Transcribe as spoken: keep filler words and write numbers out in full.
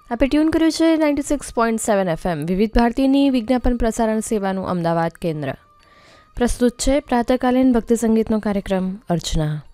આપે ટ્યુન કર્યું છે ninety six point seven FM વિવિધ ભારતીની વિજ્ઞાપન પ્રસારણ સેવાનું અમદાવાદ કેન્દ્ર. પ્રસ્તુત છે પ્રાતઃકાલીન ભક્તિ સંગીતનો કાર્યક્રમ અર્ચના.